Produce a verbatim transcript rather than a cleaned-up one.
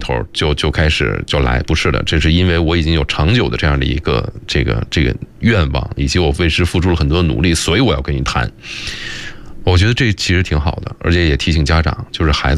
候就就开始就来，不是的，这是因为我已经有长久的这样的一个这个这个愿望，以及我为之付出了很多努力，所以我要跟你谈。我觉得这其实挺好的，而且也提醒家长，就是孩子